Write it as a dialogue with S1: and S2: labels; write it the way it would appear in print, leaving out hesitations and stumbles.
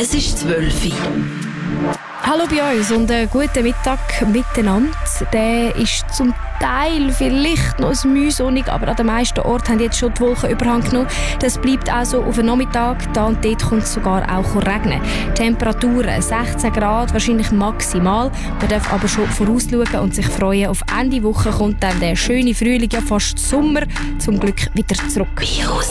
S1: Es ist 12 Uhr.
S2: Hallo bei uns und einen guten Mittag miteinander. Der ist zum Teil vielleicht noch ein mühsonnig, aber an den meisten Orten haben jetzt schon die Wolken überhang genommen. Das bleibt also auf den Nachmittag. Da und dort kommt es sogar auch regnen. Temperaturen 16 Grad, wahrscheinlich maximal. Man darf aber schon vorausschauen und sich freuen. Auf Ende Woche kommt dann der schöne Frühling, ja fast Sommer, zum Glück wieder zurück.
S1: Virus